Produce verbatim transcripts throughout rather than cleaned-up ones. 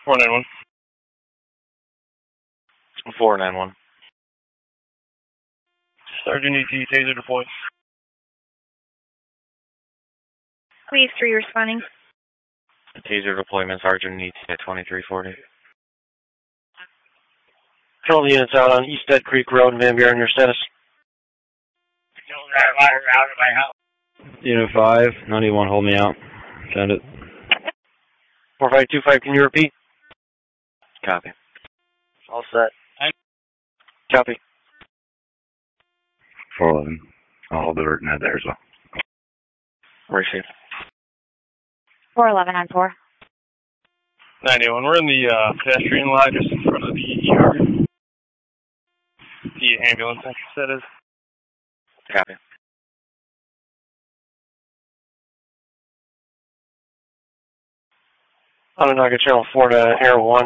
four nine one. four nine one. Sergeant E T, taser deployed. Please, three responding. Taser deployment, Sergeant E T at twenty-three forty. Control the units out on East Dead Creek Road in Van Buren, your status. Unit five, ninety-one, hold me out. Send it. four five two five, can you repeat? Copy. All set. Copy. four eleven. I'll hold the vert net there as well. Receive. four eleven on four. ninety-one, we're in the uh, pedestrian line just in front of the E R. The ambulance entrance, that is. Copy. Onondaga Channel four to Air one.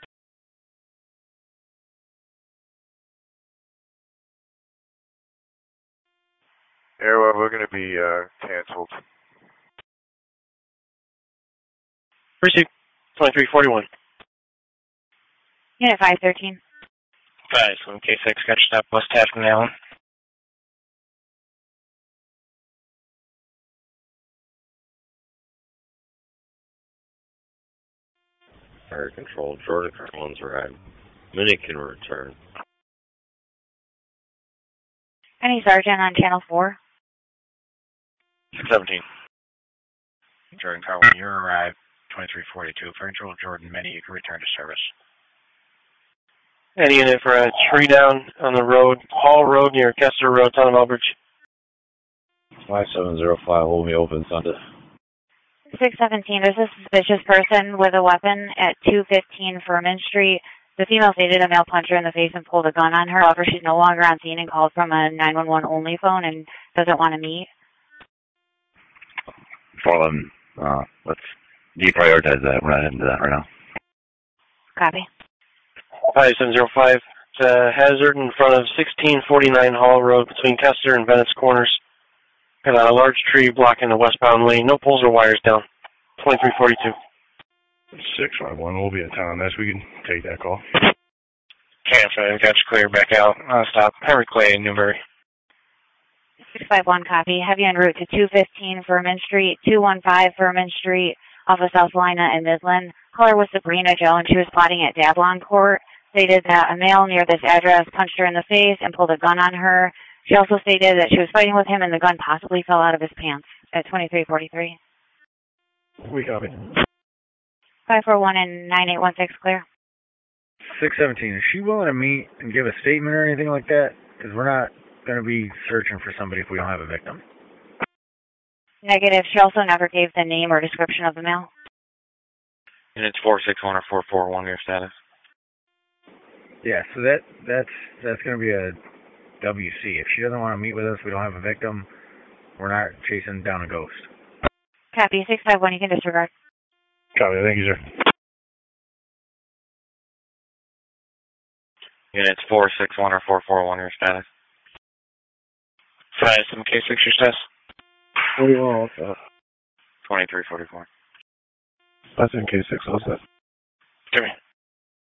Air one, we're going to be uh, canceled. Receive. twenty-three forty-one. Unit five thirteen. Five, so K six, got your stop, West Taft and Allen. Fire control, Jordan Collins arrived. Minute can return. Any sergeant on channel four? six seventeen. Jordan Carwin, you arrived. twenty-three forty-two. Fire control, Jordan, many, you can return to service. Any unit for a tree down on the road, Hall Road near Kester Road, town of Elbridge. five seven zero five, hold me open, send it. six seventeen, there's a suspicious person with a weapon at two fifteen Furman Street. The female stated a male punched her in the face and pulled a gun on her. However, she's no longer on scene and called from a nine one one only phone and doesn't want to meet. four eleven, uh, let's deprioritize that. We're not into that right now. Copy. five seven zero five, it's a hazard in front of sixteen forty-nine Hall Road between Kester and Bennett's Corners. Got a large tree blocking the westbound lane. No poles or wires down. twenty-three forty-two. six five one, we'll be at town on this. We can take that call. Camp five, got you clear back out. Uh, stop. Henry Clay, Newberry. six five one, copy. Have you en route to two fifteen Furman Street, two one five Furman Street, off of South Lina and Midland. Caller was Sabrina Joe, and she was spotting at Dablon Court. Stated that a male near this address punched her in the face and pulled a gun on her. She also stated that she was fighting with him and the gun possibly fell out of his pants at twenty-three forty-three. We copy. five four one and nine eight one six, clear. six seventeen, is she willing to meet and give a statement or anything like that? Because we're not going to be searching for somebody if we don't have a victim. Negative. She also never gave the name or description of the male. And it's four six one or four four one, your status. Yeah, so that that's that's going to be a W C. If she doesn't want to meet with us, we don't have a victim, we're not chasing down a ghost. Copy. six five one, you can disregard. Copy, thank you, sir. And it's four six one or four four one, your status. five seven K six, your status. forty-one, all set. twenty-three forty-four. five seven K six, all set. Come here.